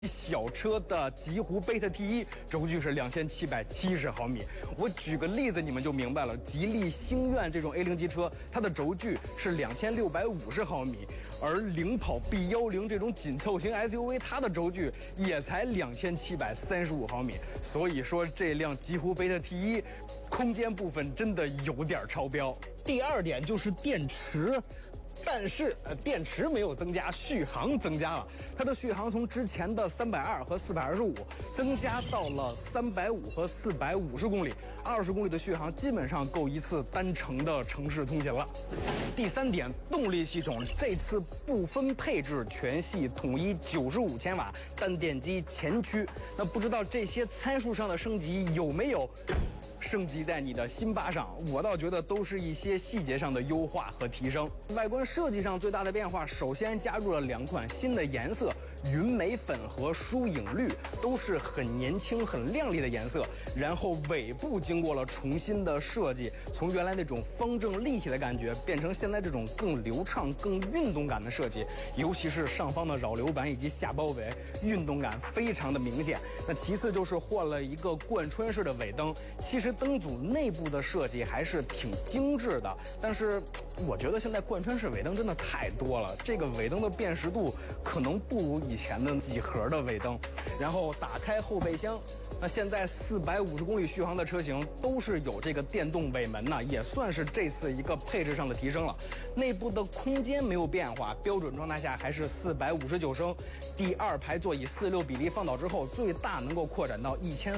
小车的极狐贝特 T1，轴距是2770毫米。我举个例子，你们就明白了。吉利星愿这种 A0级车，它的轴距是2650毫米，而领跑 B10这种紧凑型 SUV， 它的轴距也才2735毫米。所以说，这辆极狐贝特 T1，空间部分真的有点超标。第二点就是电池。但是电池没有增加，续航增加了。它的续航从之前的320和425增加到了350和450公里，20公里的续航基本上够一次单程的城市通勤了。第三点，动力系统这次不分配置，全系统一95千瓦单电机前驱。那不知道这些参数上的升级有没有升级在你的辛巴上？我倒觉得都是一些细节上的优化和提升。外观设计上最大的变化，首先加入了2款新的颜色，云美粉和疏影绿，都是很年轻很亮丽的颜色。然后尾部经过了重新的设计，从原来那种方正立体的感觉，变成现在这种更流畅更运动感的设计。尤其是上方的扰流板以及下包围，运动感非常的明显。那其次就是换了一个贯穿式的尾灯，其实灯组内部的设计还是挺精致的，但是我觉得现在贯穿式尾灯真的太多了，这个尾灯的辨识度可能不如以前的几何的尾灯。然后打开后备箱，那现在450公里续航的车型都是有这个电动尾门呢，也算是这次一个配置上的提升了。内部的空间没有变化，标准状态下还是459升，第二排座椅4:6比例放倒之后，最大能够扩展到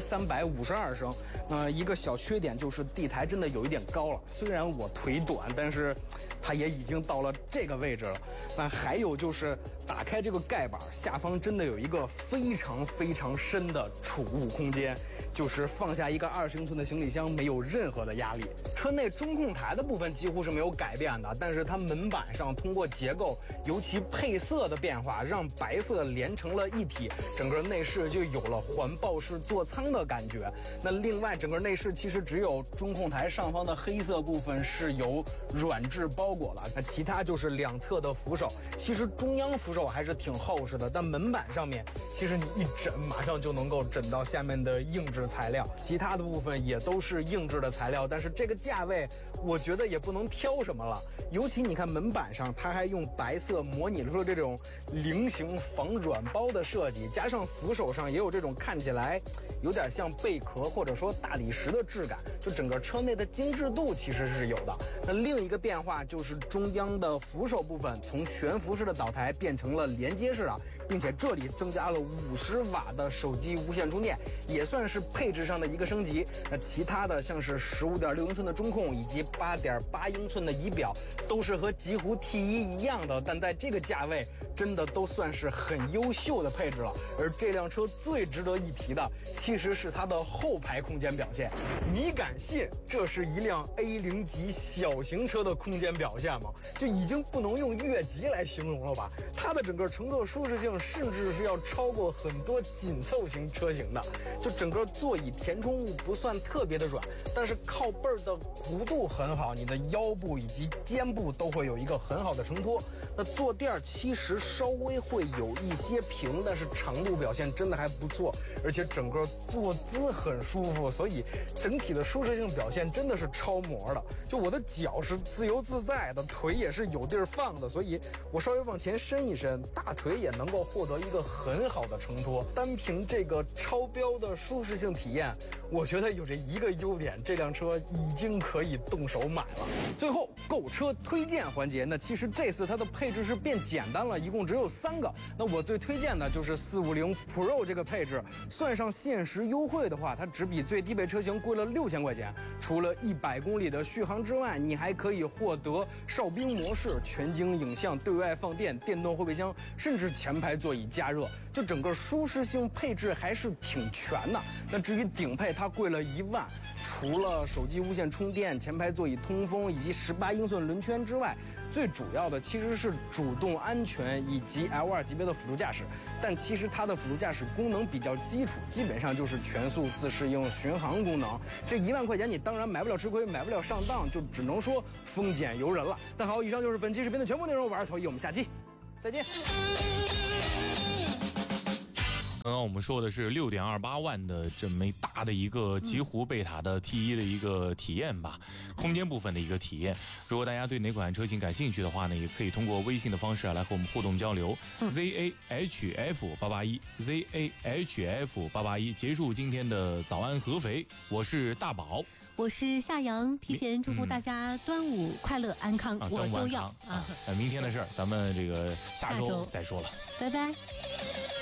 1352升。一个小缺点就是地台真的有一点高了，虽然我腿短，但是它也已经到了这个位置了。那还有就是打开这个盖板，下方真的有一个非常非常深的储物空间，就是放下一个20英寸的行李箱没有任何的压力。车内中控台的部分几乎是没有改变的，但是它门板上通过结构尤其配色的变化，让白色连成了一体，整个内饰就有了环抱式座舱的感觉。那另外整个内饰其实只有中控台上方的黑色部分是由软质包裹了，那其他就是两侧的扶手，其实中央扶手还是挺厚实的，但门板上面其实你一枕马上就能够枕到下面的硬质材料，其他的部分也都是硬质的材料，但是这个价位我觉得也不能挑什么了。尤其你看门板上它还用白色模拟出这种菱形防软包的设计，加上扶手上也有这种看起来有点像贝壳或者说大理石的质感，就整个车内的精致度其实是有的。那另一个变化就是中央的扶手部分从悬浮式的岛台变成了连接式的，并且这里增加了50瓦的手机无线充电，也算是配置上的一个升级。那其他的像是15.6英寸的中控以及8.8英寸的仪表，都是和极狐 T1 一样的，但在这个价位真的都算是很优秀的配置了。而这辆车最值得一提的其实是它的后排空间表现。你敢信这是一辆 A0级小型车的空间表现吗？就已经不能用越级来形容了吧，它的整个乘坐舒适性甚至是要超过很多紧凑型车型的。就整个座椅填充物不算特别的软，但是靠背的弧度很好，你的腰部以及肩部都会有一个很好的承托。那坐垫其实稍微会有一些平，但是长度表现真的还不错，而且整个坐姿很舒服，所以整体的舒适性表现真的是超模的。就我的脚是自由自在的，腿也是有地儿放的，所以我稍微往前伸一伸，大腿也能够获得一个很好的承托。单凭这个超标的舒适性体验，我觉得有这一个优点，这辆车已经可以动手买了。最后购车推荐环节，那其实这次它的配置是变简单了，一共只有3个。那我最推荐的就是450 Pro 这个配置，算上限时优惠的话，它只比最低配车型贵了6000块钱。除了100公里的续航之外，你还可以获得哨兵模式、全景影像、对外放电、电动后备箱，甚至前排座椅加热，就整个舒适性配置还是挺全的。那至于顶配，它贵了1万。除了手机无线充电、前排座椅通风以及18英寸轮圈之外，最主要的其实是主动安全以及 L2 级别的辅助驾驶。但其实它的辅助驾驶功能比较基础，基本上就是全速自适应巡航功能。这1万块钱你当然买不了吃亏，买不了上当，就只能说丰俭由人了。那好，以上就是本期视频的全部内容，我是曹毅，我们下期再见。 刚刚我们说的是6.28万的这么大的一个极狐贝塔的 T1的一个体验吧，空间部分的一个体验。如果大家对哪款车型感兴趣的话呢，也可以通过微信的方式来和我们互动交流。ZAHF881 ZAHF881。结束今天的早安合肥，我是大宝， 我是夏阳，提前祝福大家端午快乐安康，我都要啊。 明天的事儿咱们这个下周再说了， 拜拜。